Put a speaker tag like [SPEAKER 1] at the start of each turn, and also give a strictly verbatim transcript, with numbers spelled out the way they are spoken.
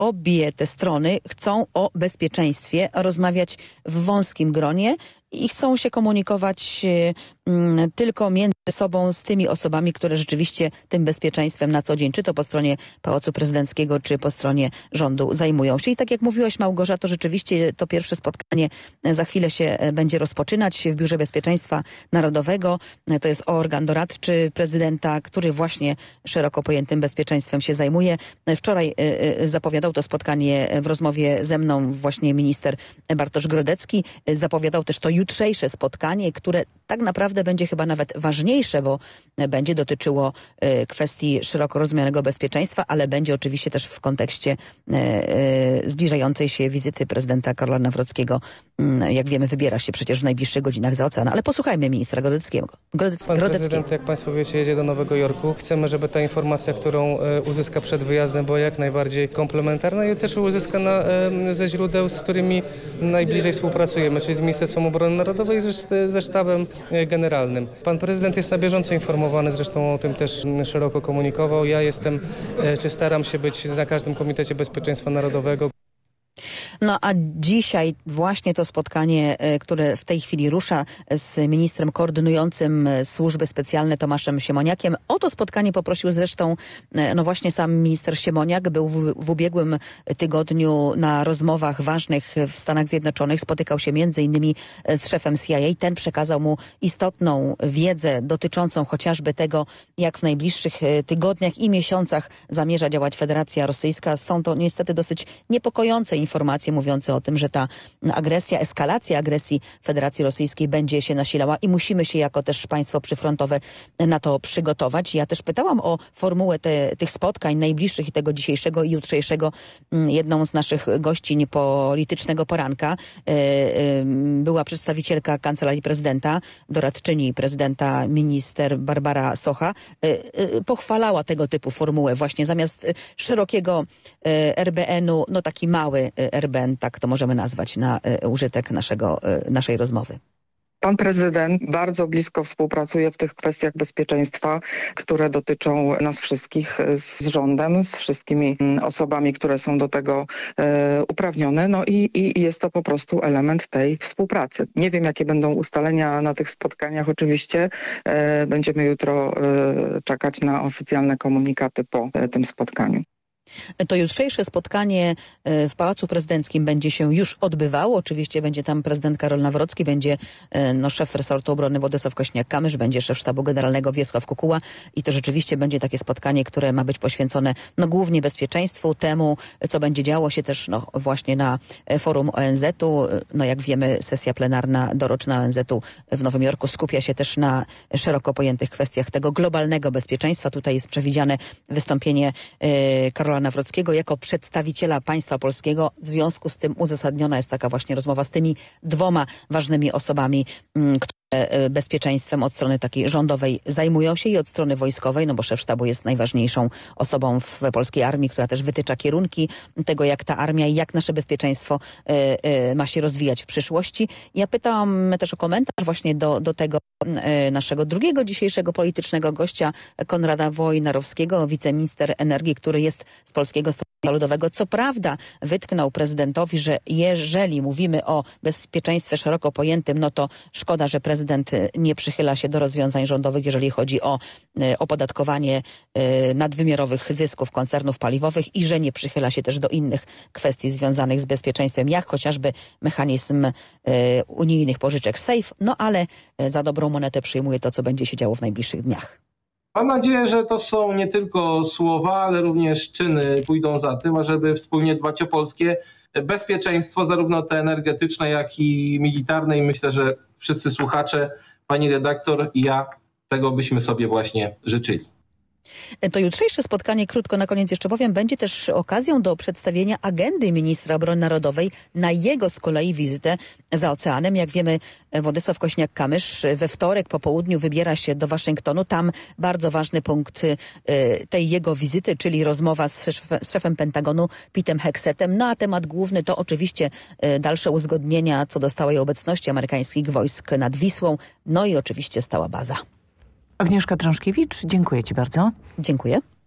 [SPEAKER 1] obie te strony chcą o bezpieczeństwie rozmawiać w wąskim gronie i chcą się komunikować mm, tylko między sobą z tymi osobami, które rzeczywiście tym bezpieczeństwem na co dzień, czy to po stronie Pałacu Prezydenckiego, czy po stronie rządu zajmują się. I tak jak mówiłaś, Małgorzato, rzeczywiście to pierwsze spotkanie za chwilę się będzie rozpoczynać w Biurze Bezpieczeństwa Narodowego. To jest organ doradczy prezydenta, który właśnie szeroko pojętym bezpieczeństwem się zajmuje. Wczoraj y, y, zapowiadał to spotkanie w rozmowie ze mną właśnie minister Bartosz Grodecki. Zapowiadał też to jutrzejsze spotkanie, które tak naprawdę będzie chyba nawet ważniejsze, bo będzie dotyczyło y, kwestii szeroko rozumianego bezpieczeństwa, ale będzie oczywiście też w kontekście y, y, zbliżającej się wizyty prezydenta Karola Nawrockiego. Y, jak wiemy, wybiera się przecież w najbliższych godzinach za ocean. Ale posłuchajmy ministra Grodeckiego. Grodec,
[SPEAKER 2] Pan
[SPEAKER 1] Grodeckiego.
[SPEAKER 2] prezydent, jak państwo wiecie, jedzie do Nowego Jorku. Chcemy, żeby ta informacja, którą y, uzyska przed wyjazdem, była jak najbardziej komplementarna i też uzyskana y, ze źródeł, z którymi najbliżej współpracujemy, czyli z Ministerstwem Obrony Narodowej i ze, ze sztabem y, generalnym. Pan prezydent jest na bieżąco informowany, zresztą o tym też szeroko komunikował. Ja jestem, czy staram się być na każdym Komitecie Bezpieczeństwa Narodowego.
[SPEAKER 1] No a dzisiaj właśnie to spotkanie, które w tej chwili rusza z ministrem koordynującym służby specjalne Tomaszem Siemoniakiem. O to spotkanie poprosił zresztą no właśnie sam minister Siemoniak. Był w, w ubiegłym tygodniu na rozmowach ważnych w Stanach Zjednoczonych. Spotykał się między innymi z szefem C I A. Ten przekazał mu istotną wiedzę dotyczącą chociażby tego, jak w najbliższych tygodniach i miesiącach zamierza działać Federacja Rosyjska. Są to niestety dosyć niepokojące informacje mówiące o tym, że ta agresja, eskalacja agresji Federacji Rosyjskiej będzie się nasilała i musimy się jako też państwo przyfrontowe na to przygotować. Ja też pytałam o formułę te, tych spotkań najbliższych i tego dzisiejszego i jutrzejszego. Jedną z naszych gościń politycznego poranka była przedstawicielka Kancelarii Prezydenta, doradczyni prezydenta, minister Barbara Socha. Pochwalała tego typu formułę właśnie zamiast szerokiego R B N-u, no taki mały R B N, tak to możemy nazwać na użytek naszego, naszej rozmowy.
[SPEAKER 3] Pan prezydent bardzo blisko współpracuje w tych kwestiach bezpieczeństwa, które dotyczą nas wszystkich z rządem, z wszystkimi osobami, które są do tego e, uprawnione. No i, i jest to po prostu element tej współpracy. Nie wiem, jakie będą ustalenia na tych spotkaniach. Oczywiście e, będziemy jutro e, czekać na oficjalne komunikaty po e, tym spotkaniu.
[SPEAKER 1] To jutrzejsze spotkanie w Pałacu Prezydenckim będzie się już odbywało. Oczywiście będzie tam prezydent Karol Nawrocki, będzie no, szef resortu obrony Władysław Kośniak-Kamysz, będzie szef sztabu generalnego Wiesław Kukuła i to rzeczywiście będzie takie spotkanie, które ma być poświęcone no, głównie bezpieczeństwu, temu, co będzie działo się też no, właśnie na forum O N Z-u. No jak wiemy, sesja plenarna doroczna O N Z-u w Nowym Jorku skupia się też na szeroko pojętych kwestiach tego globalnego bezpieczeństwa. Tutaj jest przewidziane wystąpienie e, Karola Nawrockiego jako przedstawiciela państwa polskiego. W związku z tym uzasadniona jest taka właśnie rozmowa z tymi dwoma ważnymi osobami, które bezpieczeństwem od strony takiej rządowej zajmują się i od strony wojskowej, no bo szef sztabu jest najważniejszą osobą w polskiej armii, która też wytycza kierunki tego, jak ta armia i jak nasze bezpieczeństwo y, y, ma się rozwijać w przyszłości. Ja pytałam też o komentarz właśnie do, do tego y, naszego drugiego dzisiejszego politycznego gościa, Konrada Wojnarowskiego, wiceminister energii, który jest z Polskiego Stronnictwa Ludowego. Co prawda wytknął prezydentowi, że jeżeli mówimy o bezpieczeństwie szeroko pojętym, no to szkoda, że prezydent nie przychyla się do rozwiązań rządowych, jeżeli chodzi o y, opodatkowanie y, nadwymiarowych zysków koncernów paliwowych i że nie przychyla się też do innych kwestii związanych z bezpieczeństwem, jak chociażby mechanizm y, unijnych pożyczek SAFE, no ale y, za dobrą monetę przyjmuje to, co będzie się działo w najbliższych dniach.
[SPEAKER 4] Mam nadzieję, że to są nie tylko słowa, ale również czyny pójdą za tym, ażeby wspólnie dbać o polskie bezpieczeństwo, zarówno te energetyczne, jak i militarne. I myślę, że wszyscy słuchacze, pani redaktor i ja tego byśmy sobie właśnie życzyli.
[SPEAKER 1] To jutrzejsze spotkanie, krótko na koniec jeszcze powiem, będzie też okazją do przedstawienia agendy ministra obrony narodowej na jego z kolei wizytę za oceanem. Jak wiemy, Władysław Kośniak-Kamysz we wtorek po południu wybiera się do Waszyngtonu. Tam bardzo ważny punkt tej jego wizyty, czyli rozmowa z, szef, z szefem Pentagonu Petem Hexetem. No a temat główny to oczywiście dalsze uzgodnienia co do stałej obecności amerykańskich wojsk nad Wisłą. No i oczywiście stała baza.
[SPEAKER 5] Agnieszka Drążkiewicz, dziękuję ci bardzo.
[SPEAKER 1] Dziękuję.